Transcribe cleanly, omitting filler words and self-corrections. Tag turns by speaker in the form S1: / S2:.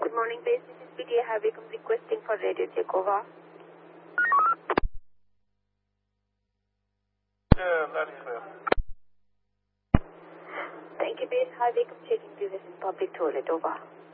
S1: Good morning, base. This is PTA Highway requesting for radio takeover.
S2: Yeah, that's clear.
S1: Thank you, base. Highway checking this in public toilet. Over.